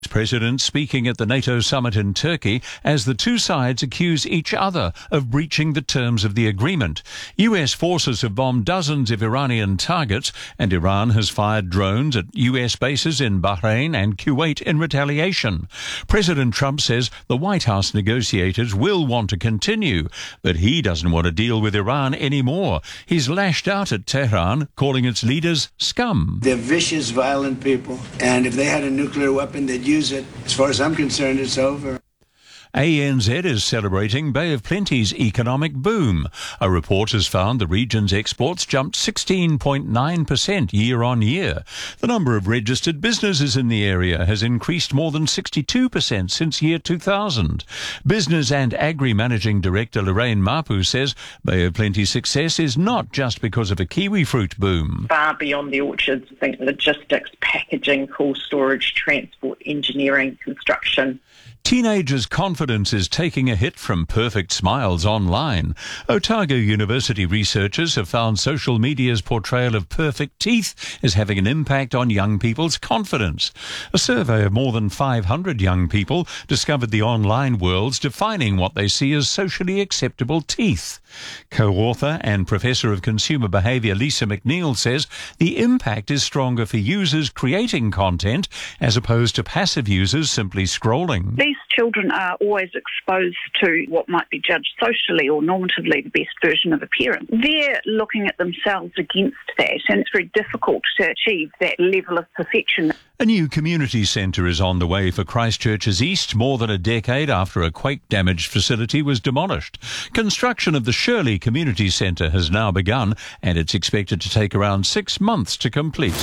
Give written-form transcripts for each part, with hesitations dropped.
President speaking at the NATO summit in Turkey as the two sides accuse each other of breaching the terms of the agreement. US forces have bombed dozens of Iranian targets, and Iran has fired drones at US bases in Bahrain and Kuwait in retaliation. President Trump says the White House negotiators will want to continue, but he doesn't want to deal with Iran anymore. He's lashed out at Tehran, calling its leaders scum. They're vicious, violent people, and if they had a nuclear weapon, they'd use it. As far as I'm concerned, it's over. ANZ is celebrating Bay of Plenty's economic boom. A report has found the region's exports jumped 16.9% year on year. The number of registered businesses in the area has increased more than 62% since year 2000. Business and Agri Managing Director Lorraine Mapu says Bay of Plenty's success is not just because of a kiwi fruit boom. Far beyond the orchards, think logistics, packaging, cool storage, transport, engineering, construction. Teenagers' confidence is taking a hit from perfect smiles online. Otago University researchers have found social media's portrayal of perfect teeth is having an impact on young people's confidence. A survey of more than 500 young people discovered the online world's defining what they see as socially acceptable teeth. Co-author and Professor of Consumer Behaviour Lisa McNeil says the impact is stronger for users creating content as opposed to passive users simply scrolling. These children are always exposed to what might be judged socially or normatively the best version of appearance. They're looking at themselves against that, and it's very difficult to achieve that level of perfection. A new community centre is on the way for Christchurch's East more than a decade after a quake-damaged facility was demolished. Construction of the Shirley Community Centre has now begun, and it's expected to take around 6 months to complete.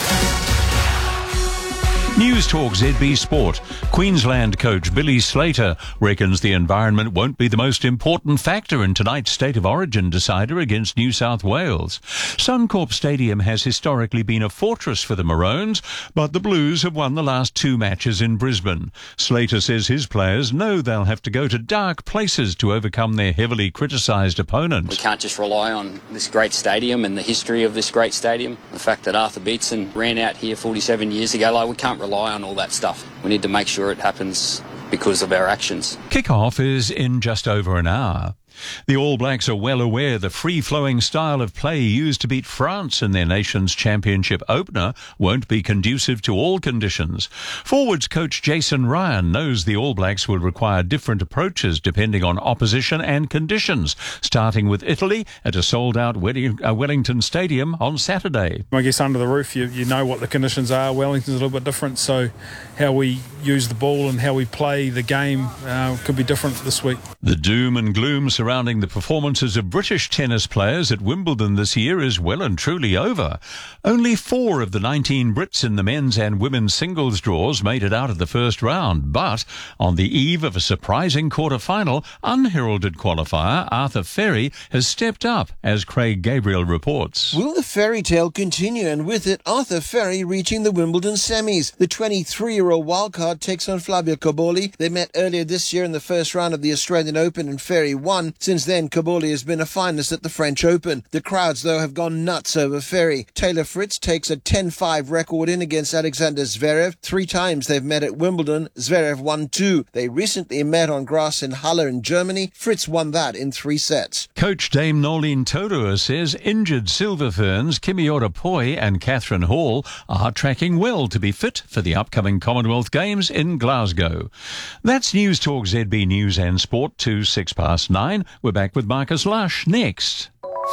News Talk ZB Sport. Queensland coach Billy Slater reckons the environment won't be the most important factor in tonight's State of Origin decider against New South Wales. Suncorp Stadium has historically been a fortress for the Maroons, but the Blues have won the last 2 matches in Brisbane. Slater says his players know they'll have to go to dark places to overcome their heavily criticised opponent. We can't just rely on this great stadium and the history of this great stadium. The fact that Arthur Beetson ran out here 47 years ago, we can't rely on all that stuff. We need to make sure it happens because of our actions. Kick-off is in just over an hour. The All Blacks are well aware the free-flowing style of play used to beat France in their nation's championship opener won't be conducive to all conditions. Forwards coach Jason Ryan knows the All Blacks will require different approaches depending on opposition and conditions, starting with Italy at a sold-out Wellington Stadium on Saturday. I guess under the roof you know what the conditions are. Wellington's a little bit different, so how we use the ball and how we play the game could be different this week. The doom and gloom surrounding the performances of British tennis players at Wimbledon this year is well and truly over. Only 4 of the 19 Brits in the men's and women's singles draws made it out of the first round, but on the eve of a surprising quarter-final, unheralded qualifier Arthur Ferry has stepped up, as Craig Gabriel reports. Will the fairy tale continue, and with it Arthur Ferry reaching the Wimbledon semis? The 23-year-old wildcard takes on Flavio Cobolli. They met earlier this year in the first round of the Australian Open and Ferry won. Since then, Cobolli has been a finalist at the French Open. The crowds, though, have gone nuts over Ferry. Taylor Fritz takes a 10-5 record in against Alexander Zverev. 3 times they've met at Wimbledon. Zverev won 2. They recently met on grass in Halle in Germany. Fritz won that in 3 sets. Coach Dame Nolene Todua says injured Silver Ferns Kimiora Poi and Catherine Hall are tracking well to be fit for the upcoming Commonwealth Games in Glasgow. That's News Talk ZB News and Sport to 9:06. We're back with Marcus Lush next.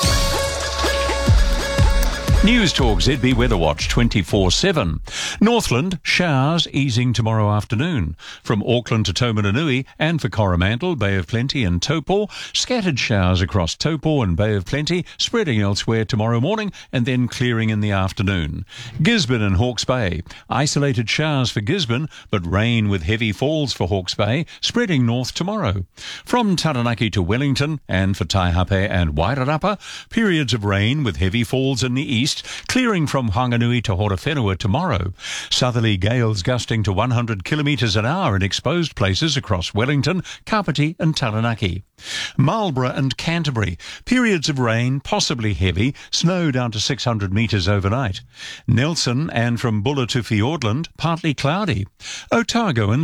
News Talk ZB Weather Watch 24/7. Northland, showers easing tomorrow afternoon. From Auckland to Taumarunui and for Coromandel, Bay of Plenty and Taupo, scattered showers across Taupo and Bay of Plenty, spreading elsewhere tomorrow morning and then clearing in the afternoon. Gisborne and Hawke's Bay, isolated showers for Gisborne, but rain with heavy falls for Hawke's Bay, spreading north tomorrow. From Taranaki to Wellington and for Taihape and Wairarapa, periods of rain with heavy falls in the east southeast, clearing from Whanganui to Horowhenua tomorrow. Southerly gales gusting to 100 kilometres an hour in exposed places across Wellington, Kapiti and Taranaki. Marlborough and Canterbury, periods of rain, possibly heavy, snow down to 600 metres overnight. Nelson and from Buller to Fiordland, partly cloudy. Otago and